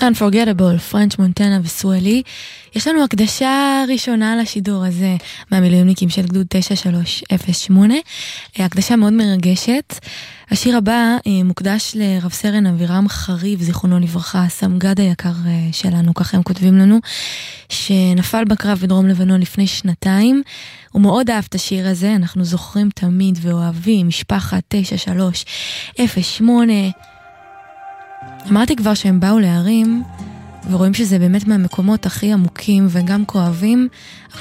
Unforgettable, פרנץ' מונטנה וסואלי. יש לנו הקדשה ראשונה לשידור הזה מהמילואימניקים של גדוד 9308. הקדשה מאוד מרגשת. השיר הבא מוקדש לרב סרן אבירם חריב, זיכרונו לברכה, סמג"ד היקר שלנו, ככה הם כותבים לנו, שנפל בקרב בדרום לבנון לפני 2 הוא מאוד אהב את השיר הזה, אנחנו זוכרים תמיד ואוהבים, משפחת 9308. אמרתי כבר שהם באו להרים, ורואים שזה באמת מהמקומות הכי עמוקים וגם כואבים,